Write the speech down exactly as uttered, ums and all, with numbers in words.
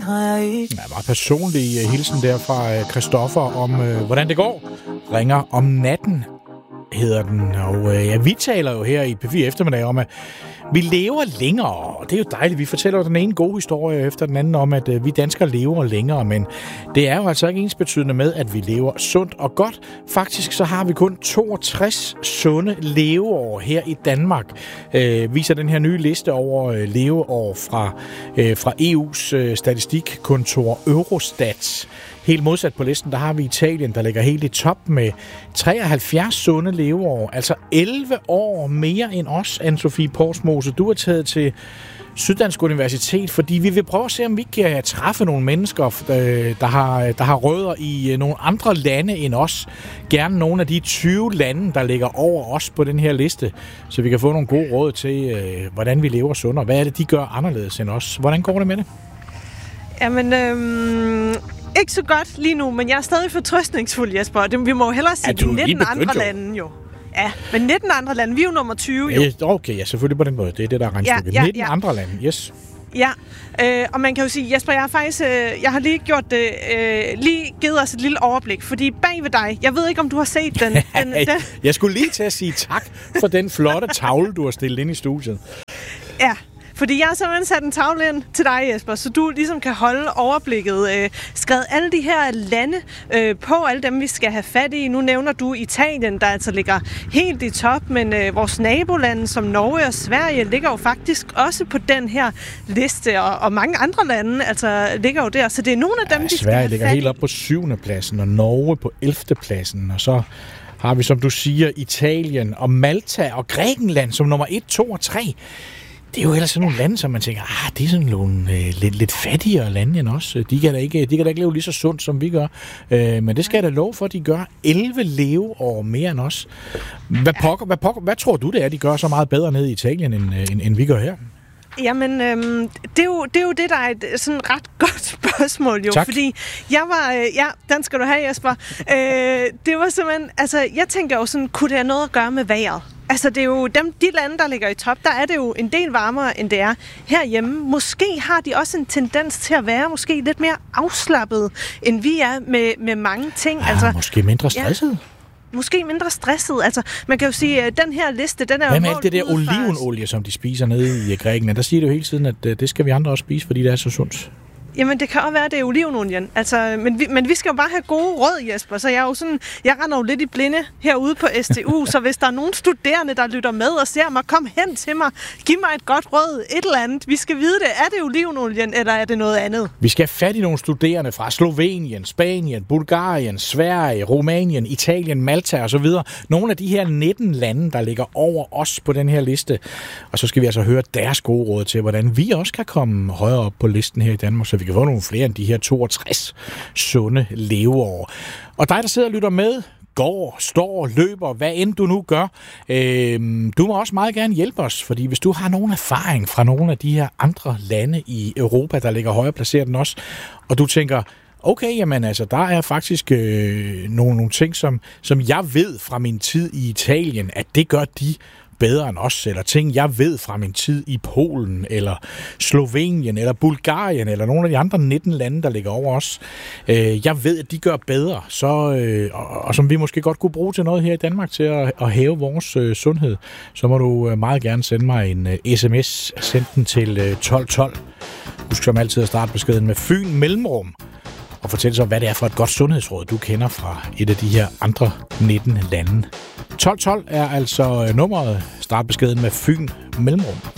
har jeg ikke. Ja, meget personlig hilsen der fra Christoffer om, øh, hvordan det går. Ringer om natten, hedder den. Og øh, ja, vi taler jo her i P fire Eftermiddag om, at vi lever længere, og det er jo dejligt. Vi fortæller jo den ene gode historie efter den anden om, at øh, vi danskere lever længere, men det er jo altså ikke ensbetydende med, at vi lever sundt og godt. Faktisk så har vi kun toogtres sunde leveår her i Danmark, øh, viser den her nye liste over øh, leveår fra, øh, fra E U's øh, statistikkontor Eurostat. Helt modsat på listen, der har vi Italien, der ligger helt i top med treoghalvfjerds sunde leveår. Altså elleve år mere end os, Anne-Sophie Porsmose. Du er taget til Syddansk Universitet, fordi vi vil prøve at se, om vi kan træffe nogle mennesker, der har, der har rødder i nogle andre lande end os. Gerne nogle af de tyve lande, der ligger over os på den her liste, så vi kan få nogle gode råd til, hvordan vi lever sundere. Hvad er det, de gør anderledes end os? Hvordan går det med det? Jamen, øhm ikke så godt lige nu, men jeg er stadig fortrøstningsfuld, Jesper. Vi må jo hellere sige de nitten andre lande jo. Ja, men nitten andre lande, vi er jo nummer tyve jo. Okay, ja, selvfølgelig på den måde. Det er det, der er regnstykket. Ja, ja, nitten ja. Andre lande, yes. Ja, øh, og man kan jo sige, Jesper, jeg har faktisk, øh, jeg har lige gjort det, øh, lige givet os et lille overblik, fordi bag ved dig, jeg ved ikke, om du har set den. den, den. Jeg skulle lige til at sige tak for den flotte tavle, du har stillet ind i studiet. Ja. Fordi jeg har simpelthen sat en tavle ind til dig, Jesper, så du ligesom kan holde overblikket. Øh, skrevet alle de her lande øh, på, alle dem, vi skal have fat i. Nu nævner du Italien, der altså ligger helt i top, men øh, vores nabolande som Norge og Sverige ligger jo faktisk også på den her liste, og, og mange andre lande altså ligger jo der. Så det er nogle af dem, ja, vi skal Sverige have ligger fat i. helt op på syvende pladsen, og Norge på ellevte pladsen, og så har vi, som du siger, Italien og Malta og Grækenland som nummer et, to og tre. Det er jo ellers sådan nogle lande, som man tænker, ah, det er sådan nogle øh, lidt, lidt fattigere lande end os. De kan, da ikke, de kan da ikke leve lige så sundt, som vi gør. Øh, men det skal jeg da love for, at de gør elleve leveår mere end os. Hvad, pokker, hvad, pokker, hvad tror du, det er, de gør så meget bedre nede i Italien, end, end, end vi gør her? Jamen, øhm, det, er jo, det er jo det, der er et sådan ret godt spørgsmål, jo. Tak. Fordi jeg var... Øh, ja, den skal du have, Jesper. Øh, det var simpelthen... Altså, jeg tænker jo sådan, kunne det have noget at gøre med vejret? Altså, det er jo dem, de lande, der ligger i top, der er det jo en del varmere, end det er herhjemme. Måske har de også en tendens til at være måske lidt mere afslappet, end vi er med, med mange ting. Ja, altså, måske mindre stresset. Ja. Måske mindre stresset. Altså, man kan jo sige, at den her liste, den er jo... Hvad med alt det der olivenolie, som de spiser nede i Grækenland? Der siger det jo hele tiden, at det skal vi andre også spise, fordi det er så sundt. Jamen, det kan også være, at det er olivenolien. Altså, men, vi, men vi skal jo bare have gode råd, Jesper. Så jeg er jo sådan, jeg render jo lidt i blinde herude på S T U, så hvis der er nogen studerende, der lytter med og ser mig, kom hen til mig, giv mig et godt råd, et eller andet. Vi skal vide det. Er det olivenolien, eller er det noget andet? Vi skal have fat i nogle studerende fra Slovenien, Spanien, Bulgarien, Sverige, Rumænien, Italien, Malta og så videre. Nogle af de her nitten lande, der ligger over os på den her liste. Og så skal vi altså høre deres gode råd til, hvordan vi også kan komme højere op på listen her i Danmark, så vi kan få nogle flere end de her toogtres sunde leveår. Og dig, der sidder og lytter med, går, står, løber, hvad end du nu gør, øh, du må også meget gerne hjælpe os, fordi hvis du har nogen erfaring fra nogle af de her andre lande i Europa, der ligger højere placeret end os, og du tænker, okay, jamen altså, der er faktisk øh, nogle, nogle ting, som, som jeg ved fra min tid i Italien, at det gør de bedre end os, eller ting, jeg ved fra min tid i Polen, eller Slovenien, eller Bulgarien, eller nogle af de andre nitten lande, der ligger over os. Øh, jeg ved, at de gør bedre, så, øh, og, og som vi måske godt kunne bruge til noget her i Danmark, til at, at hæve vores øh, sundhed, så må du øh, meget gerne sende mig en øh, sms. Send den til øh, tolv tolv. Husk som altid at starte beskeden med Fyn Mellemrum, og fortæl så, hvad det er for et godt sundhedsråd, du kender fra et af de her andre nitten lande. tolv tolv er altså nummeret. Start beskeden med Fyn Mellemrum.